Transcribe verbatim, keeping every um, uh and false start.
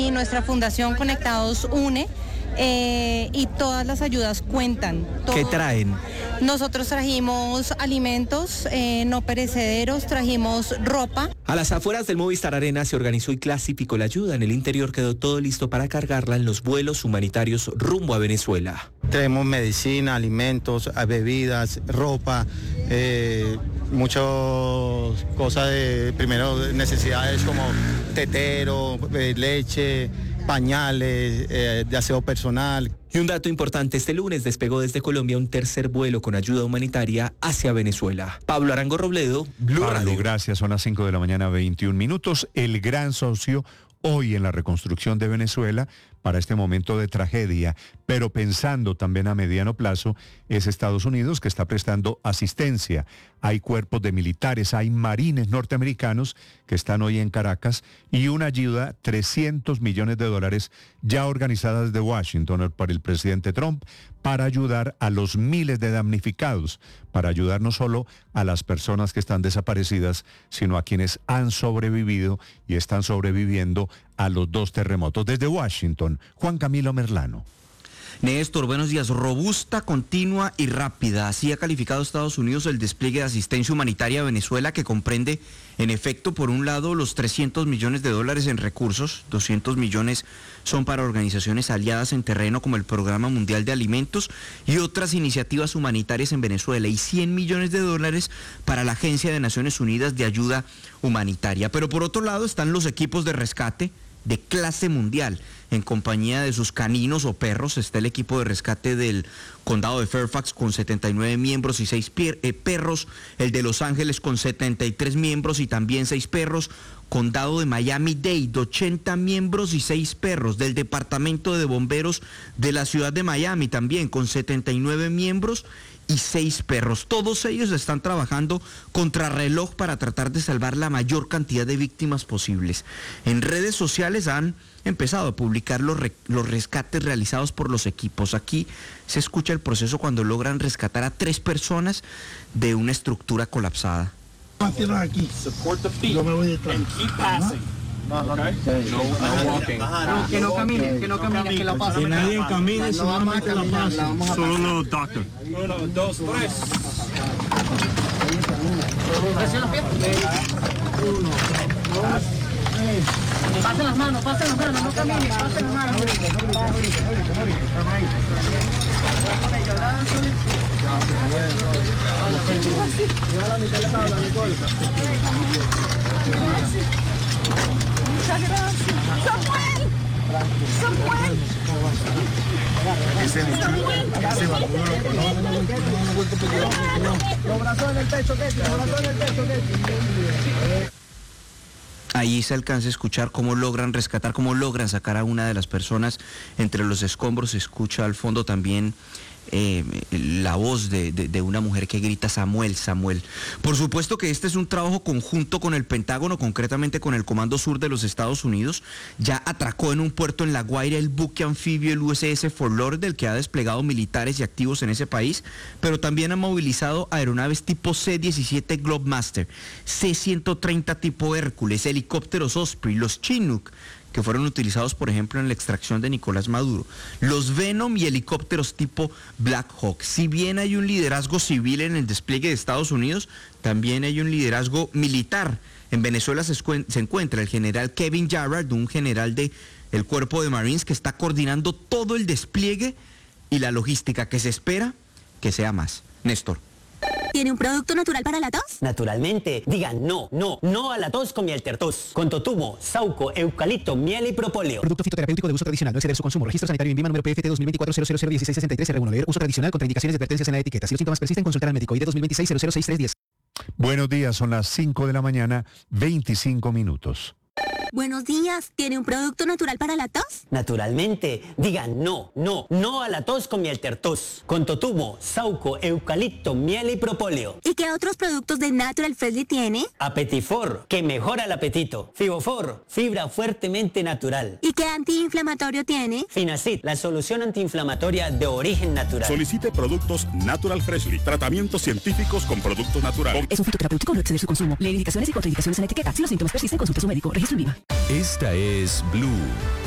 y nuestra fundación Conectados Une. Eh, y todas las ayudas cuentan. Todo. ¿Qué traen? Nosotros trajimos alimentos eh, no perecederos, trajimos ropa. A las afueras del Movistar Arena se organizó y clasificó la ayuda. En el interior quedó todo listo para cargarla en los vuelos humanitarios rumbo a Venezuela. Traemos medicina, alimentos, bebidas, ropa, eh, muchas cosas de primero necesidades como tetero, eh, leche, pañales, eh, de aseo personal. Y un dato importante, este lunes despegó desde Colombia un tercer vuelo con ayuda humanitaria hacia Venezuela. Pablo Arango Robledo, Blue Pablo, Radio. Gracias, son las cinco de la mañana, veintiún minutos. El gran socio hoy en la reconstrucción de Venezuela para este momento de tragedia, pero pensando también a mediano plazo, es Estados Unidos, que está prestando asistencia. Hay cuerpos de militares, hay marines norteamericanos que están hoy en Caracas y una ayuda, trescientos millones de dólares, ya organizada desde Washington por el presidente Trump, para ayudar a los miles de damnificados, para ayudar no solo a las personas que están desaparecidas, sino a quienes han sobrevivido y están sobreviviendo a los dos terremotos. Desde Washington, Juan Camilo Merlano. Néstor, buenos días. Robusta, continua y rápida. Así ha calificado Estados Unidos el despliegue de asistencia humanitaria a Venezuela, que comprende, en efecto, por un lado, los trescientos millones de dólares en recursos. doscientos millones son para organizaciones aliadas en terreno como el Programa Mundial de Alimentos y otras iniciativas humanitarias en Venezuela, y cien millones de dólares para la Agencia de Naciones Unidas de Ayuda Humanitaria. Pero por otro lado están los equipos de rescate de clase mundial. En compañía de sus caninos o perros está el equipo de rescate del condado de Fairfax con setenta y nueve miembros y seis pier- eh, perros, el de Los Ángeles con setenta y tres miembros y también seis perros, condado de Miami-Dade, ochenta miembros y seis perros, del departamento de bomberos de la ciudad de Miami también con setenta y nueve miembros y seis perros. Todos ellos están trabajando contrarreloj para tratar de salvar la mayor cantidad de víctimas posibles. En redes sociales han empezado a publicar los, re, los rescates realizados por los equipos. Aquí se escucha el proceso cuando logran rescatar a tres personas de una estructura colapsada. Aquí. Yo me voy detrás. No, no, okay. no, no walking. No, que no camine, que no camine, que la pase. Que nadie camine, solamente la pase. Solo los doctors. Uno, dos, tres. Presiona los pies. Uno, dos, tres. Pasen las manos, pasen las manos, no camine, pasen las manos. Muchas gracias. ¡Samuel! ¡Samuel! Ese los brazos en el pecho, ¿qué? Los brazos en el pecho, ¿qué? Ahí se alcanza a escuchar cómo logran rescatar, cómo logran sacar a una de las personas entre los escombros. Se escucha al fondo también eh, la voz de, de, de una mujer que grita Samuel, Samuel. Por supuesto que este es un trabajo conjunto con el Pentágono, concretamente con el Comando Sur de los Estados Unidos. Ya atracó en un puerto en La Guaira el buque anfibio, el U S S Fort Lauderdale, que ha desplegado militares y activos en ese país, pero también ha movilizado aeronaves tipo C diecisiete Globemaster, C ciento treinta tipo Hércules, helicópteros Osprey, los Chinook, que fueron utilizados, por ejemplo, en la extracción de Nicolás Maduro, los Venom y helicópteros tipo Black Hawk. Si bien hay un liderazgo civil en el despliegue de Estados Unidos, también hay un liderazgo militar. En Venezuela se, se encuentra el general Kevin Jarrard, un general del Cuerpo de Marines, que está coordinando todo el despliegue y la logística, que se espera que sea más. Néstor. ¿Tiene un producto natural para la tos? Naturalmente. Digan no, no, no a la tos con miel tertos. Con totumo, sauco, eucalipto, miel y propóleo. Producto fitoterapéutico de uso tradicional. No exceder su consumo. Registro sanitario INVIMA número P F T dos mil veinticuatro cero cero cero dieciséis sesenta y tres R uno. Leer uso tradicional contra indicaciones y advertencias en la etiqueta. Si los síntomas persisten, consultar al médico. I D dos mil veintiséis cero cero seis tres diez. Buenos días, son las cinco de la mañana, veinticinco minutos. Buenos días, ¿tiene un producto natural para la tos? Naturalmente. Digan no, no, no a la tos con miel tertos. Con totumo, sauco, eucalipto, miel y propóleo. ¿Y qué otros productos de Natural Freshly tiene? Apetifor, que mejora el apetito. Fibofor, fibra fuertemente natural. ¿Y qué antiinflamatorio tiene? Finacid, la solución antiinflamatoria de origen natural. Solicite productos Natural Freshly, tratamientos científicos con productos naturales. Es un fitoterapéutico, no exceder su consumo. Leer indicaciones y contraindicaciones en la etiqueta. Si los síntomas persisten, consulte a su médico. Registro INVIMA. Esta es Blue.